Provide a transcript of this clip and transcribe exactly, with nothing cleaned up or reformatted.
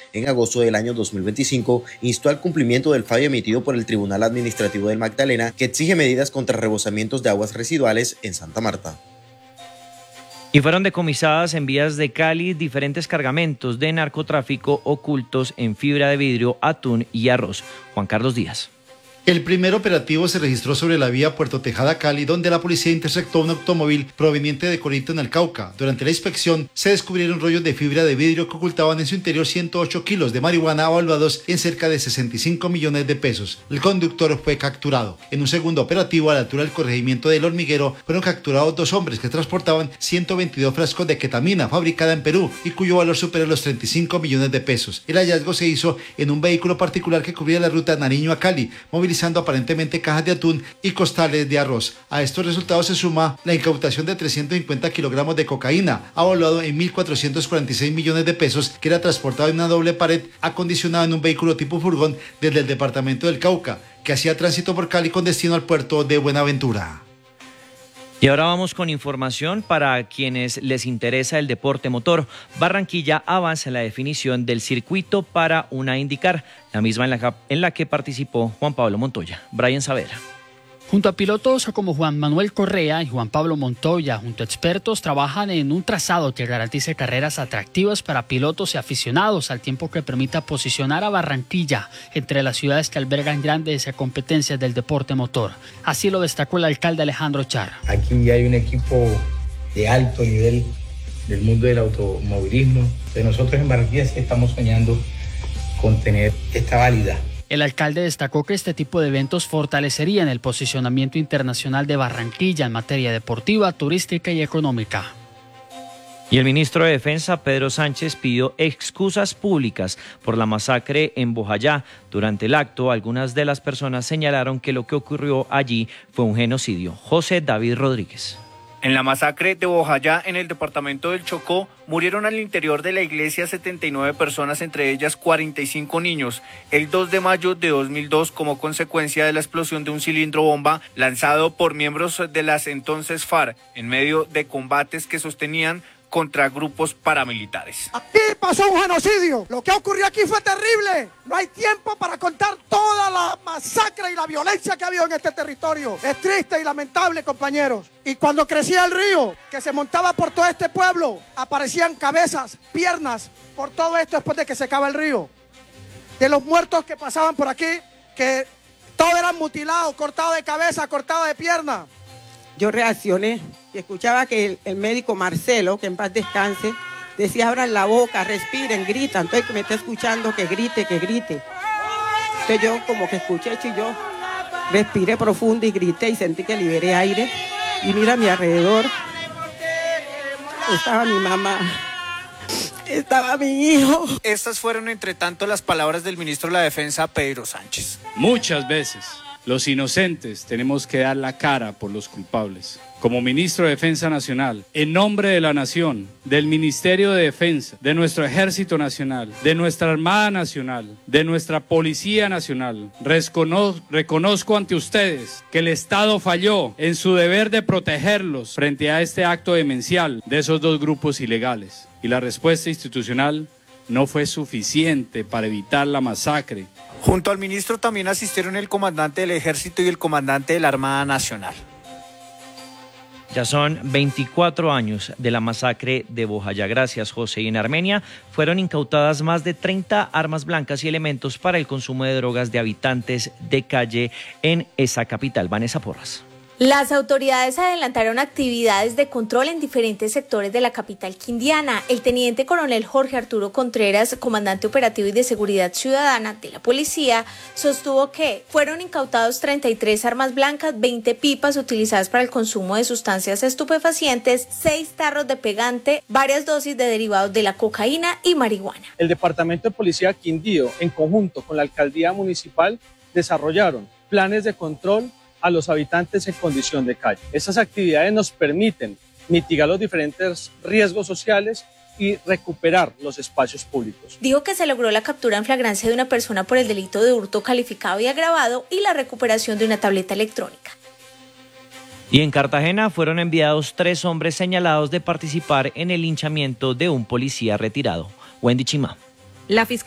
en agosto del año dos mil veinticinco, instó al cumplimiento del fallo emitido por el Tribunal Administrativo del Magdalena, que exige medidas contra rebosamientos de aguas residuales en Santa Marta. Y fueron decomisadas en vías de Cali diferentes cargamentos de narcotráfico ocultos en fibra de vidrio, atún y arroz. Juan Carlos Díaz. El primer operativo se registró sobre la vía Puerto Tejada-Cali, donde la policía interceptó un automóvil proveniente de Corito, en el Cauca. Durante la inspección se descubrieron rollos de fibra de vidrio que ocultaban en su interior ciento ocho kilos de marihuana evaluados en cerca de sesenta y cinco millones de pesos. El conductor fue capturado. En un segundo operativo a la altura del corregimiento del Hormiguero fueron capturados dos hombres que transportaban ciento veintidós frascos de ketamina fabricada en Perú y cuyo valor supera los treinta y cinco millones de pesos. El hallazgo se hizo en un vehículo particular que cubría la ruta Nariño a Cali, movilizando aparentemente cajas de atún y costales de arroz. A estos resultados se suma la incautación de trescientos cincuenta kilogramos de cocaína, evaluado en mil cuatrocientos cuarenta y seis millones de pesos, que era transportado en una doble pared acondicionada en un vehículo tipo furgón desde el departamento del Cauca, que hacía tránsito por Cali con destino al puerto de Buenaventura. Y ahora vamos con información para quienes les interesa el deporte motor. Barranquilla avanza en la definición del circuito para una IndyCar, la misma en la, en la que participó Juan Pablo Montoya. Brian Saavedra. Junto a pilotos como Juan Manuel Correa y Juan Pablo Montoya, junto a expertos, trabajan en un trazado que garantice carreras atractivas para pilotos y aficionados, al tiempo que permita posicionar a Barranquilla entre las ciudades que albergan grandes competencias del deporte motor. Así lo destacó el alcalde Alejandro Char. Aquí hay un equipo de alto nivel del mundo del automovilismo. De nosotros en Barranquilla sí estamos soñando con tener esta válida. El alcalde destacó que este tipo de eventos fortalecerían el posicionamiento internacional de Barranquilla en materia deportiva, turística y económica. Y el ministro de Defensa, Pedro Sánchez, pidió excusas públicas por la masacre en Bojayá. Durante el acto, algunas de las personas señalaron que lo que ocurrió allí fue un genocidio. José David Rodríguez. En la masacre de Bojayá, en el departamento del Chocó, murieron al interior de la iglesia setenta y nueve personas, entre ellas cuarenta y cinco niños, el dos de mayo de dos mil dos como consecuencia de la explosión de un cilindro bomba lanzado por miembros de las entonces FARC en medio de combates que sostenían contra grupos paramilitares. Aquí pasó un genocidio. Lo que ocurrió aquí fue terrible. No hay tiempo para contar toda la masacre y la violencia que ha habido en este territorio. Es triste y lamentable, compañeros. Y cuando crecía el río, que se montaba por todo este pueblo, aparecían cabezas, piernas, por todo esto después de que se acaba el río. De los muertos que pasaban por aquí, que todos eran mutilados, cortados de cabeza, cortados de pierna. Yo reaccioné y escuchaba que el, el médico Marcelo, que en paz descanse, decía: abran la boca, respiren, gritan. Entonces que me está escuchando que grite, que grite. Entonces yo como que escuché y yo respiré profundo y grité y sentí que liberé aire. Y mira a mi alrededor, estaba mi mamá, estaba mi hijo. Estas fueron entre tanto las palabras del ministro de la Defensa, Pedro Sánchez. Muchas veces los inocentes tenemos que dar la cara por los culpables. Como ministro de Defensa Nacional, en nombre de la Nación, del Ministerio de Defensa, de nuestro Ejército Nacional, de nuestra Armada Nacional, de nuestra Policía Nacional, recono- reconozco ante ustedes que el Estado falló en su deber de protegerlos frente a este acto demencial de esos dos grupos ilegales. Y la respuesta institucional no fue suficiente para evitar la masacre. Junto al ministro también asistieron el comandante del Ejército y el comandante de la Armada Nacional. Ya son veinticuatro años de la masacre de Bojayá. Gracias, José. Y en Armenia fueron incautadas más de treinta armas blancas y elementos para el consumo de drogas de habitantes de calle en esa capital. Vanessa Porras. Las autoridades adelantaron actividades de control en diferentes sectores de la capital quindiana. El teniente coronel Jorge Arturo Contreras, comandante operativo y de seguridad ciudadana de la policía, sostuvo que fueron incautados treinta y tres armas blancas, veinte pipas utilizadas para el consumo de sustancias estupefacientes, seis tarros de pegante, varias dosis de derivados de la cocaína y marihuana. El Departamento de Policía Quindío, en conjunto con la Alcaldía Municipal, desarrollaron planes de control a los habitantes en condición de calle. Estas actividades nos permiten mitigar los diferentes riesgos sociales y recuperar los espacios públicos. Dijo que se logró la captura en flagrancia de una persona por el delito de hurto calificado y agravado y la recuperación de una tableta electrónica. Y en Cartagena fueron enviados tres hombres señalados de participar en el linchamiento de un policía retirado. Wendy Chimá. La